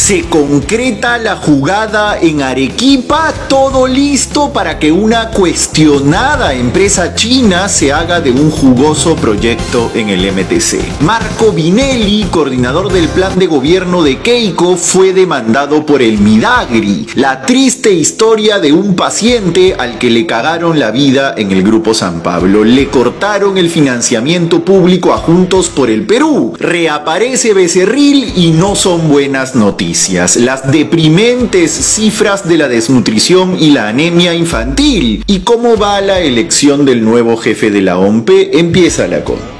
Se concreta la jugada en Arequipa, todo listo para que una cuestionada empresa china se haga de un jugoso proyecto en el MTC. Marco Vinelli, coordinador del plan de gobierno de Keiko, fue demandado por el Midagri, la triste historia de un paciente al que le cagaron la vida en el Grupo San Pablo. Le cortaron el financiamiento público a Juntos por el Perú. Reaparece Becerril y no son buenas noticias. Las deprimentes cifras de la desnutrición y la anemia infantil. ¿Y cómo va la elección del nuevo jefe de la OMPE? Empieza la con.